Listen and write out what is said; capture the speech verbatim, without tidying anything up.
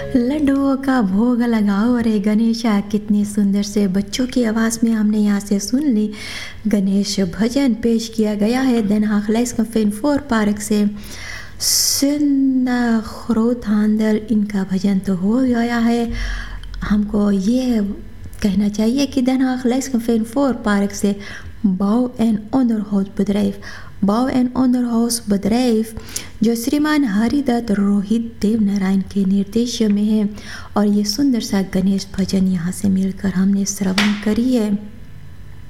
लड्डुओं का भोग लगाओ रे गणेशा, कितनी सुंदर से बच्चों की आवाज़ में हमने यहाँ से सुन ली। गणेश भजन पेश किया गया है Den Haag Leescafé four park से। सुंदर ख्रोत हांदल, इनका भजन तो हो गया है। हमको ये कहना चाहिए कि Den Haag Leescafé four park से Bouw en onderhoudsbedrijf Bouw en onderhoudsbedrijf जो श्रीमान हरिदत्त रोहित देव नारायण के निर्देश में है। और ये सुंदर सा गणेश भजन यहाँ से मिलकर हमने श्रवण करी है।